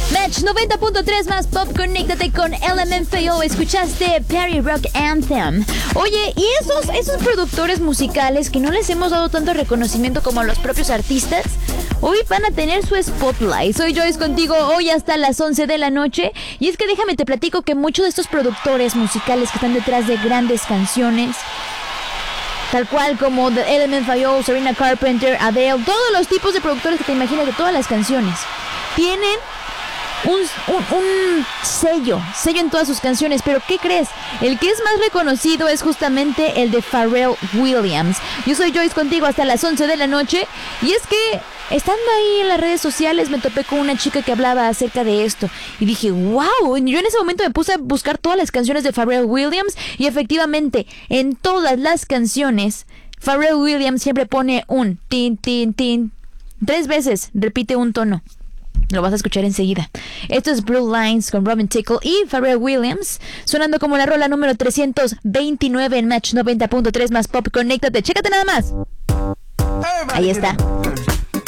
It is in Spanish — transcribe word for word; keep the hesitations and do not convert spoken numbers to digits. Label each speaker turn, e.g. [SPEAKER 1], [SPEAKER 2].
[SPEAKER 1] Match noventa punto tres más pop, conéctate con L M F A O. Escuchaste Party Rock Anthem. Oye, y esos, esos productores musicales que no les hemos dado tanto reconocimiento como a los propios artistas, hoy van a tener su spotlight. Soy Joyce contigo hoy hasta las once de la noche. Y es que déjame te platico que muchos de estos productores musicales que están detrás de grandes canciones, tal cual como The L M F A O, Sabrina Carpenter, Adele, todos los tipos de productores que te imaginas de todas las canciones, tienen Un, un, un sello, sello en todas sus canciones. Pero ¿qué crees? El que es más reconocido es justamente el de Pharrell Williams. Yo soy Joyce contigo hasta las once de la noche. Y es que estando ahí en las redes sociales me topé con una chica que hablaba acerca de esto y dije, wow. Yo en ese momento me puse a buscar todas las canciones de Pharrell Williams y efectivamente en todas las canciones Pharrell Williams siempre pone un tin, tin, tin. Tres veces repite un tono. Lo vas a escuchar enseguida. Esto es Blue Lines con Robin Tickle y Pharrell Williams, sonando como la rola número trescientos veintinueve en Match noventa punto tres más pop. Conéctate, chécate nada más. Ahí está.